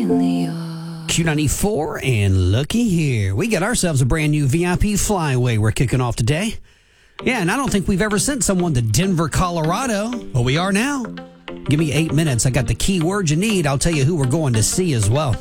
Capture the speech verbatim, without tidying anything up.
in the yard. Q ninety-four and looky here. We got ourselves a brand new V I P flyaway we're kicking off today. Yeah, and I don't think we've ever sent someone to Denver, Colorado. Well, we are now. Give me eight minutes. I got the key words you need. I'll tell you who we're going to see as well.